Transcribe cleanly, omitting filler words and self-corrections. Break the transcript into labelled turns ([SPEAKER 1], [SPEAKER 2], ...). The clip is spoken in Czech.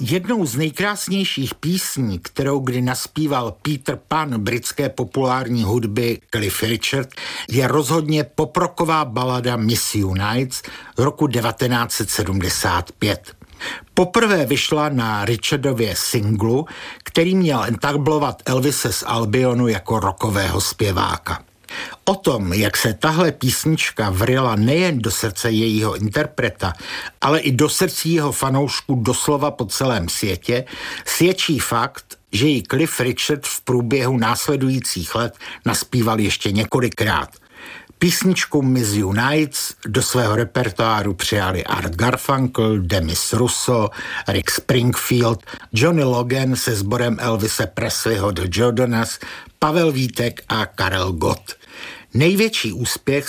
[SPEAKER 1] Jednou z nejkrásnějších písní, kterou kdy naspíval Peter Pan britské populární hudby Cliff Richard, je rozhodně poprocková balada Miss You Nights roku 1975. Poprvé vyšla na Richardově singlu, který měl entablovat Elvise z Albionu jako rockového zpěváka. O tom, jak se tahle písnička vryla nejen do srdce jejího interpreta, ale i do srdcí jeho fanoušků doslova po celém světě, svědčí fakt, že ji Cliff Richard v průběhu následujících let naspíval ještě několikrát. Písničku Miss You Nights do svého repertoáru přijali Art Garfunkel, Demis Russo, Rick Springfield, Johnny Logan se sborem Elvise Presleyho The Jonas, Pavel Vítek a Karel Gott. Největší úspěch